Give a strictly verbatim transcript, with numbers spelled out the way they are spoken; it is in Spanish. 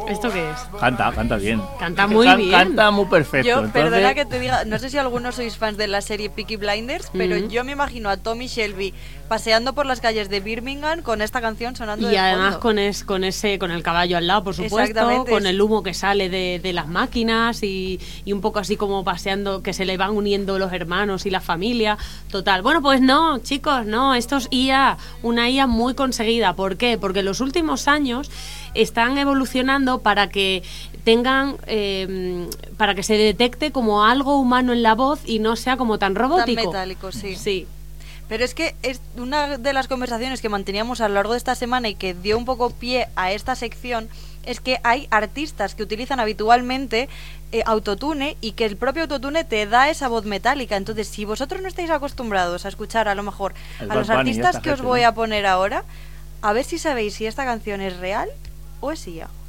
¿Esto qué es? Canta, canta bien. Canta muy Can, bien. Canta muy perfecto. Yo, entonces... perdona que te diga, no sé si algunos sois fans de la serie Peaky Blinders, pero Mm. yo me imagino a Tommy Shelby paseando por las calles de Birmingham con esta canción sonando Y de además fondo. con, es, con ese con el caballo al lado, por supuesto, Exactamente, con es- el humo que sale de, de las máquinas y, y un poco así como paseando, que se le van uniendo los hermanos y la familia. Total. Bueno, pues no, chicos, no, esto es I A, una I A muy conseguida. ¿Por qué? Porque en los últimos años están evolucionando para que tengan eh, para que se detecte como algo humano en la voz y no sea como tan robótico. Tan metálico, sí. Sí. Pero es que es una de las conversaciones que manteníamos a lo largo de esta semana y que dio un poco pie a esta sección es que hay artistas que utilizan habitualmente eh, autotune y que el propio autotune te da esa voz metálica. Entonces, si vosotros no estáis acostumbrados a escuchar a lo mejor El a los Bad Bunny y artistas esta que os gente, voy ¿no? a poner ahora, a ver si sabéis si esta canción es real o es I A.